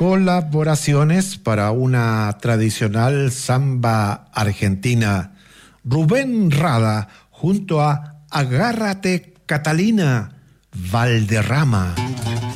Colaboraciones para una tradicional samba argentina. Rubén Rada junto a Agárrate Catalina, Valderrama.